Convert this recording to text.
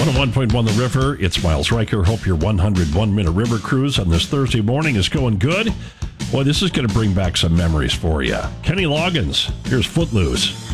101.1 The River. It's Miles Riker. Hope your 101-minute river cruise on this Thursday morning is going good. Boy, this is going to bring back some memories for you. Kenny Loggins, here's Footloose.